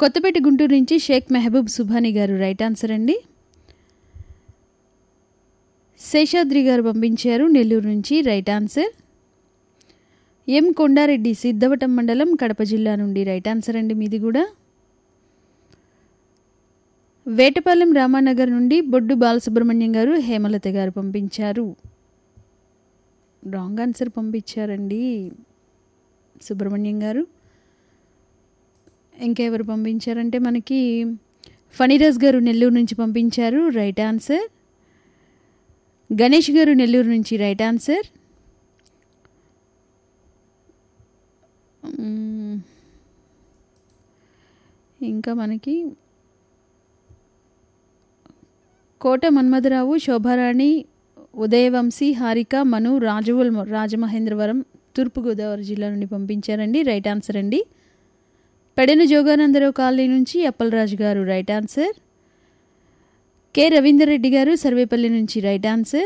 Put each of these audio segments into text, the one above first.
కొత్తపేట గుంటూరు నుంచి షేక్ మెహబూబ్ సుభాని గారు right answer అండి. శేషాద్రి గారు పంపించారు నెల్లూరు నుంచి రైట్ ఆన్సర్. ఎం కొండారెడ్డి సిద్ధవటం మండలం కడప జిల్లా నుండి రైట్ ఆన్సర్ అండి మీది కూడా. వేటపాలెం రామానగర్ నుండి బొడ్డు బాలసుబ్రహ్మణ్యం గారు హేమలత గారు పంపించారు. రాంగ్ ఆన్సర్ పంపించారండి సుబ్రహ్మణ్యం గారు. ఇంకెవరు పంపించారంటే మనకి ఫణిరాజ్ గారు నెల్లూరు నుంచి పంపించారు రైట్ ఆన్సర్. గణేష్ గారు నెల్లూరు నుంచి రైట్ ఆన్సర్. ఇంకా మనకి కోట మన్మధరావు, శోభారాణి, ఉదయవంశీ, హారిక, మను, రాజువల్ రాజమహేంద్రవరం తూర్పుగోదావరి జిల్లా నుండి పంపించారండి రైట్ ఆన్సర్ అండి. పెడెన జోగానందరావు కాలనీ నుంచి అప్పలరాజు గారు right answer. K Ravinder Reddy గారు సర్వేపల్లి నుంచి రైట్ ఆన్సర్.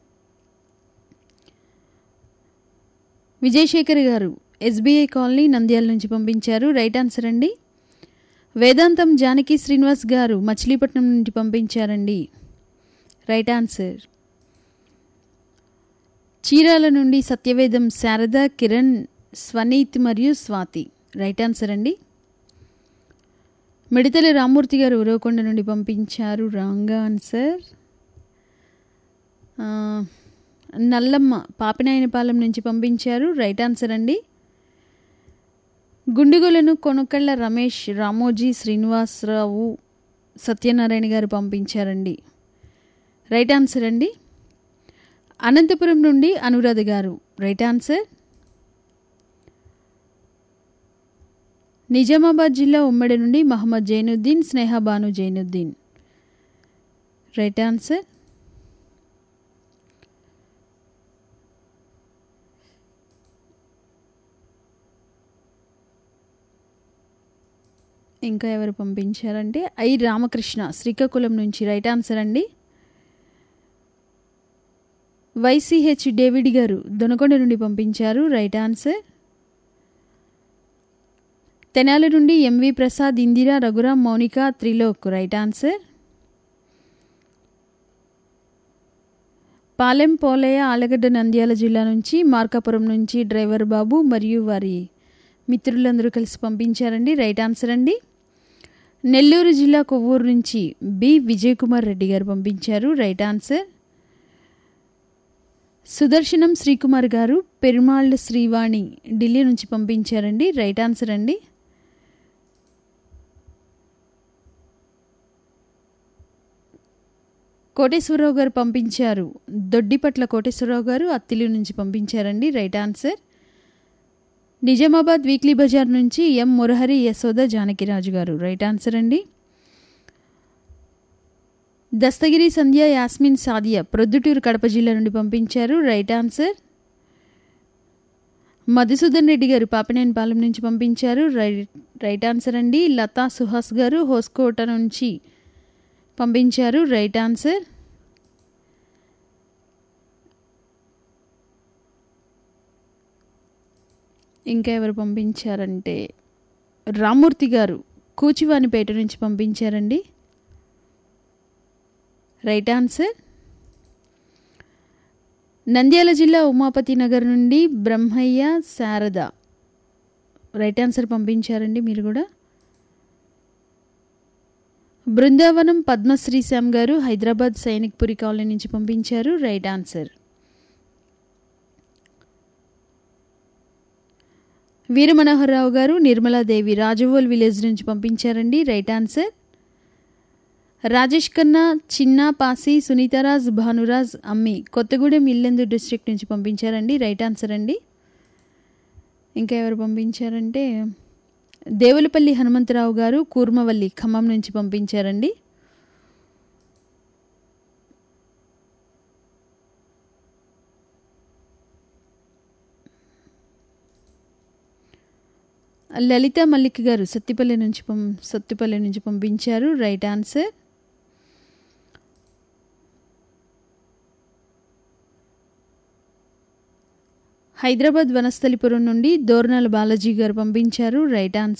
విజయశేఖర్ గారు ఎస్బీఐ కాలనీ నంద్యాల నుంచి పంపించారు రైట్ ఆన్సర్ అండి. వేదాంతం జానకి శ్రీనివాస్ గారు మచిలీపట్నం నుండి పంపించారండి రైట్ ఆన్సర్. చీరాల నుండి సత్యవేదం శారద, కిరణ్, స్వనీత్ మరియు స్వాతి రైట్ ఆన్సర్ అండి. మిడతల రామ్మూర్తి గారు ఉరవకొండ నుండి పంపించారు రాంగ్ ఆన్సర్. నల్లమ్మ పాపినాయనపాలెం నుంచి పంపించారు రైట్ ఆన్సర్ అండి. గుండుగొలను కొనకళ్ళ రమేష్, రామోజీ, శ్రీనివాసరావు, సత్యనారాయణ గారు పంపించారండి రైట్ ఆన్సర్ అండి. అనంతపురం నుండి అనురాధ గారు రైట్ ఆన్సర్. నిజామాబాద్ జిల్లా ఉమ్మడి నుండి మహమ్మద్ జైనుద్దీన్, స్నేహ బాను జైనుద్దీన్ రైట్ ఆన్సర్. ఇంకా ఎవరు పంపించారంటే ఐ రామకృష్ణ శ్రీకాకుళం నుంచి రైట్ ఆన్సర్ అండి. వైసీహెచ్ డేవిడ్ గారు దొనకొండ నుండి పంపించారు రైట్ ఆన్సర్. తెనాలి నుండి MV Prasad, Indira, Raghuram, Mounika, Trilok right answer. Palem Polayya Allagadda Nandyal జిల్లా నుంచి, మార్కాపురం నుంచి డ్రైవర్ బాబు మరియు వారి మిత్రులందరూ కలిసి పంపించారండి రైట్ ఆన్సర్ అండి. నెల్లూరు జిల్లా కొవ్వూరు నుంచి బి విజయ్ కుమార్ రెడ్డి గారు పంపించారు రైట్ ఆన్సర్. సుదర్శనం శ్రీకుమార్ గారు పెరుమాళ్ళ శ్రీవాణి ఢిల్లీ నుంచి పంపించారండి రైట్ ఆన్సర్ అండి. కోటేశ్వరరావు గారు పంపించారు దొడ్డిపట్ల కోటేశ్వరరావు గారు అత్తిలి నుంచి పంపించారండి right answer. Nizamabad weekly Bazar నుంచి ఎం మురహరి, యశోద, జానకిరాజు గారు రైట్ ఆన్సర్ అండి. దస్తగిరి సంధ్య, యాస్మిన్, సాదియా ప్రొద్దుటూరు కడప జిల్లా నుండి పంపించారు రైట్ ఆన్సర్. మధుసూదన్ రెడ్డి గారు పాపినేనిపాలెం నుంచి పంపించారు రైట్ ఆన్సర్ అండి. లతా సుహాస్ గారు హోస్కోట నుంచి పంపించారు రైట్ ఆన్సర్. ఇంకా ఎవరు పంపించారంటే రామ్మూర్తి గారు కూచివానిపేట నుంచి పంపించారండి రైట్ ఆన్సర్. నంద్యాల జిల్లా ఉమాపతి నగర్ నుండి బ్రహ్మయ్య, శారద రైట్ ఆన్సర్ పంపించారండి మీరు కూడా. బృందావనం పద్మశ్రీ శ్యామ్ గారు హైదరాబాద్ సైనిక్పురి కాలనీ నుంచి పంపించారు రైట్ ఆన్సర్. వీరమనోహరరావు గారు నిర్మలాదేవి రాజవోల్ విలేజ్ నుంచి పంపించారండి రైట్ ఆన్సర్. రాజేష్ ఖన్నా, చిన్న పాసి, సునీతారాజ్, భానురాజ్, అమ్మి కొత్తగూడెం ఇల్లెందు డిస్ట్రిక్ట్ నుంచి పంపించారండి రైట్ ఆన్సర్ అండి. ఇంకా ఎవరు పంపించారంటే దేవులపల్లి హనుమంతరావు గారు కూర్మవల్లి ఖమ్మం నుంచి పంపించారండి. లలిత మల్లిక్ గారు సత్తిపల్లి నుంచి పంపించారు రైట్ ఆన్సర్. హైదరాబాద్ వనస్థలిపురం నుండి దోర్నాల బాలాజీ గారు పంపించారు రైట్ ఆన్సర్.